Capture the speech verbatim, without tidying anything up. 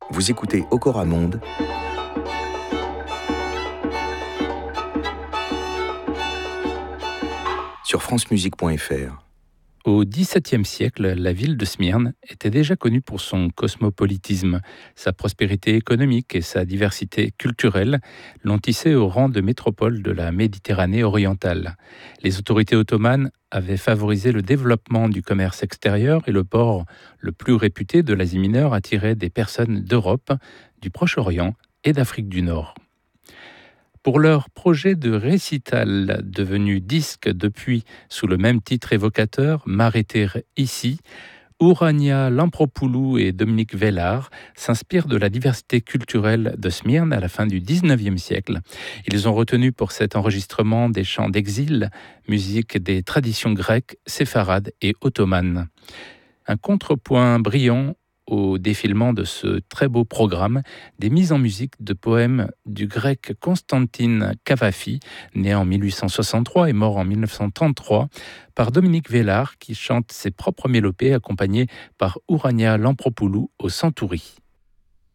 Vous écoutez Okora Monde sur francemusique point f r. Au dix-septième siècle, la ville de Smyrne était déjà connue pour son cosmopolitisme. Sa prospérité économique et sa diversité culturelle l'ont tissée au rang de métropole de la Méditerranée orientale. Les autorités ottomanes avaient favorisé le développement du commerce extérieur et le port le plus réputé de l'Asie mineure attirait des personnes d'Europe, du Proche-Orient et d'Afrique du Nord. Pour leur projet de récital devenu disque depuis sous le même titre évocateur, M'arrêter ici, Ourania Lampropoulou et Dominique Vellard s'inspirent de la diversité culturelle de Smyrne à la fin du dix-neuvième siècle. Ils ont retenu pour cet enregistrement des chants d'exil, musique des traditions grecques, séfarades et ottomanes. Un contrepoint brillant au défilement de ce très beau programme, des mises en musique de poèmes du grec Constantine Cavafi, né en mille huit cent soixante-trois et mort en mille neuf cent trente-trois, par Dominique Vellard, qui chante ses propres mélopées accompagné par Ourania Lampropoulou au santouri.